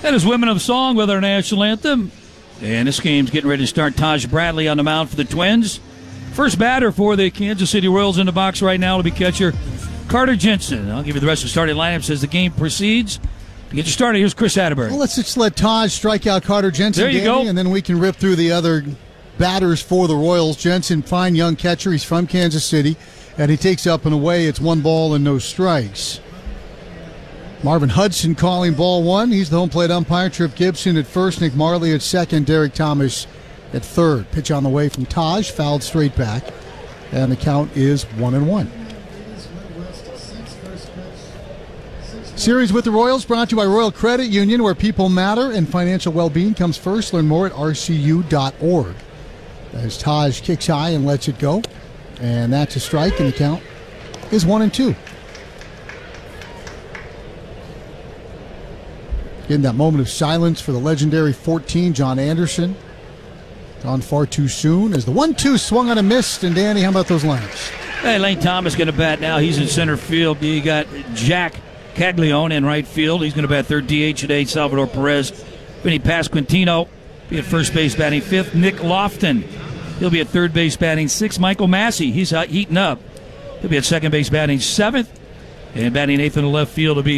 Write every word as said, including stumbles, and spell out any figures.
That is Women of Song with our national anthem. And this game's getting ready to start. Taj Bradley on the mound for the Twins. First batter for the Kansas City Royals in the box right now will be catcher Carter Jensen. I'll give you the rest of the starting lineups as the game proceeds. To get you started, here's Chris Atterbury. Well, let's just let Taj strike out Carter Jensen, there you Danny, go. and then we can rip through the other batters for the Royals. Jensen, fine young catcher. He's from Kansas City, and he takes up and away. It's one ball and no strikes. Marvin Hudson calling ball one. He's the home plate umpire. Trip Gibson at first, Nick Marley at second, Derek Thomas at third. Pitch on the way from Taj, fouled straight back, and the count is one and one. Series with the Royals brought to you by Royal Credit Union, where people matter and financial well-being comes first. Learn more at r c u dot org. As Taj kicks high and lets it go, and that's a strike, and the count is one and two. In that moment of silence for the legendary fourteen, John Anderson. Gone far too soon as the one two swung on a missed. And Danny, how about those lineups? Hey, Lane Thomas going to bat now. He's in center field. You got Jack Caglione in right field. He's going to bat third D H today. Salvador Perez. Vinny Pasquantino be at first base batting fifth. Nick Lofton, he'll be at third base batting sixth. Michael Massey, he's heating up. He'll be at second base batting seventh. And batting eighth in the left field will be